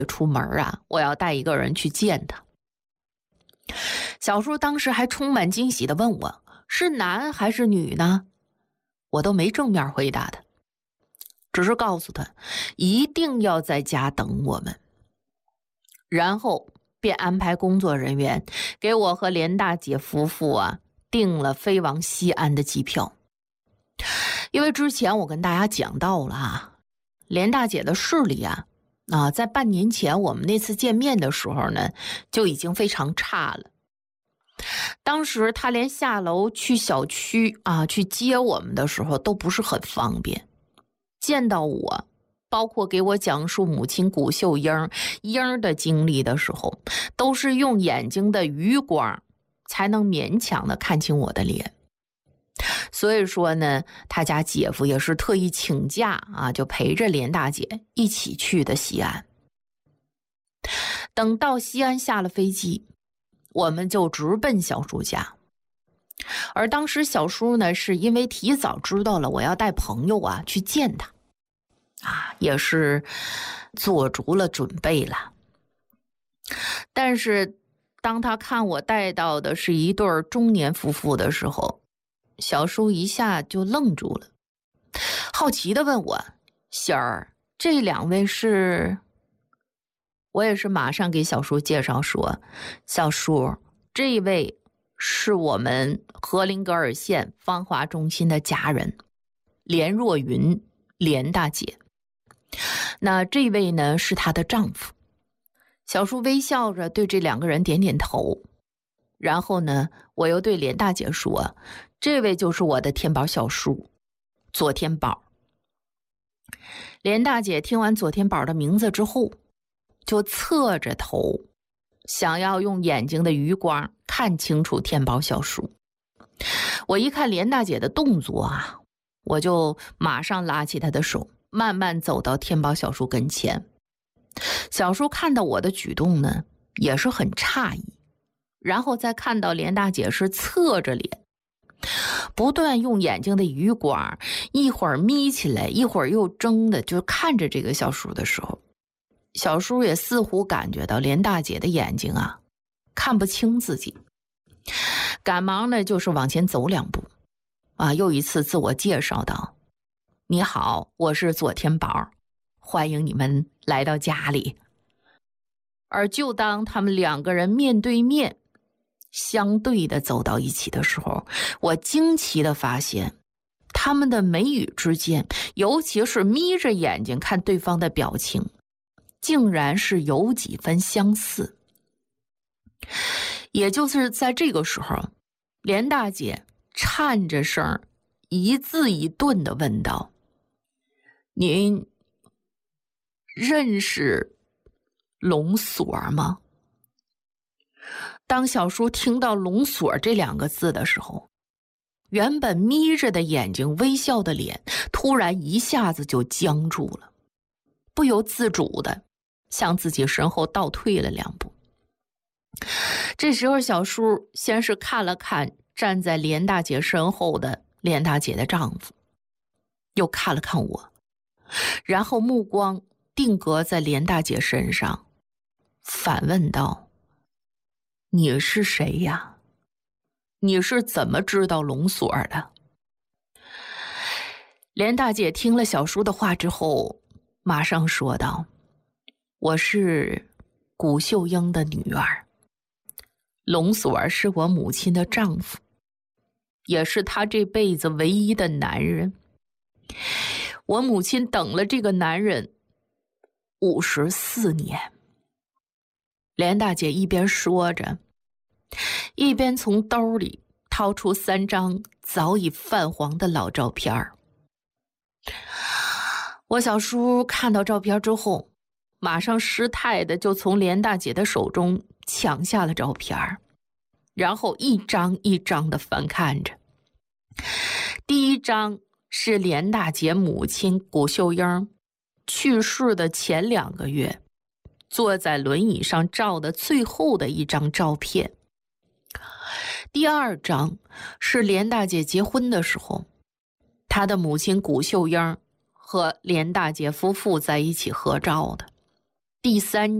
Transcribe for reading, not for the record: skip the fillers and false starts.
出门啊，我要带一个人去见他。小叔当时还充满惊喜地问我，是男还是女呢？我都没正面回答他，只是告诉他一定要在家等我们，然后便安排工作人员给我和连大姐夫妇订了飞往西安的机票。因为之前我跟大家讲到了连大姐的视力在半年前我们那次见面的时候呢，就已经非常差了。当时她连下楼去小区去接我们的时候都不是很方便。见到我，包括给我讲述母亲谷秀英的经历的时候，都是用眼睛的余光才能勉强的看清我的脸。所以说呢，他家姐夫也是特意请假就陪着连大姐一起去的西安。等到西安下了飞机，我们就直奔小叔家。而当时小叔呢，是因为提早知道了我要带朋友去见他也是做足了准备了。但是当他看我带到的是一对中年夫妇的时候，小叔一下就愣住了，好奇地问我，喜儿，这两位是？我也是马上给小叔介绍说，小叔，这位是我们和林格尔县芳华中心的家人连若云，连大姐。那这位呢是她的丈夫。小叔微笑着对这两个人点点头，然后呢，我又对连大姐说，这位就是我的天宝小叔左天宝。连大姐听完左天宝的名字之后，就侧着头，想要用眼睛的余光看清楚天宝小叔。我一看连大姐的动作我就马上拉起她的手，慢慢走到天宝小叔跟前。小叔看到我的举动呢，也是很诧异，然后再看到连大姐是侧着脸，不断用眼睛的余光，一会儿眯起来，一会儿又睁的，就看着这个小叔的时候，小叔也似乎感觉到连大姐的眼睛看不清自己，赶忙呢就是往前走两步又一次自我介绍道，你好，我是左天宝，欢迎你们来到家里。而就当他们两个人面对面相对的走到一起的时候，我惊奇的发现他们的眉宇之间，尤其是眯着眼睛看对方的表情，竟然是有几分相似。也就是在这个时候，连大姐颤着声一字一顿地问道，您认识龙锁吗？当小叔听到龙锁这两个字的时候，原本眯着的眼睛，微笑的脸突然一下子就僵住了，不由自主的向自己身后倒退了两步。这时候小叔先是看了看站在连大姐身后的连大姐的丈夫，又看了看我，然后目光定格在连大姐身上，反问道，你是谁呀？你是怎么知道龙锁的？连大姐听了小叔的话之后，马上说道，我是谷秀英的女儿，龙锁是我母亲的丈夫，也是她这辈子唯一的男人。我母亲等了这个男人54年。连大姐一边说着，一边从兜里掏出3张早已泛黄的老照片。我小叔看到照片之后，马上失态的就从连大姐的手中抢下了照片，然后一张一张的翻看着。第一张是连大姐母亲谷秀英去世的前2个月坐在轮椅上照的最后的一张照片。第2张是连大姐结婚的时候，她的母亲谷秀英和连大姐夫妇在一起合照的。 第三